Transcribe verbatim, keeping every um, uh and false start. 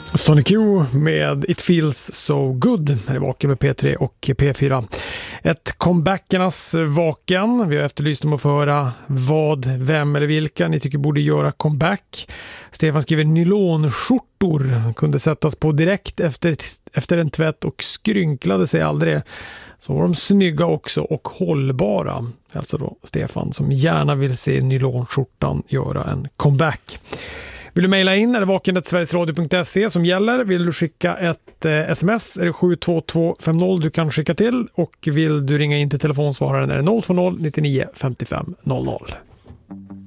Sonic Q med It Feels So Good här i Vaken med P tre och P fyra. Ett comebackernas Vaken. Vi har efterlyst om att få höra vad, vem eller vilka ni tycker borde göra comeback. Stefan skriver nylonskjortor. Kunde sättas på direkt efter, efter en tvätt och skrynklade sig aldrig. Så var de snygga också och hållbara. Alltså då Stefan som gärna vill se nylonskjortan göra en comeback. Vill du mejla in är det vaken snabel-a sverigesradio punkt se som gäller. Vill du skicka ett eh, sms är det sju två två fem noll du kan skicka till. Och vill du ringa in till telefonsvararen är det noll två noll nittionio femtiofem noll noll.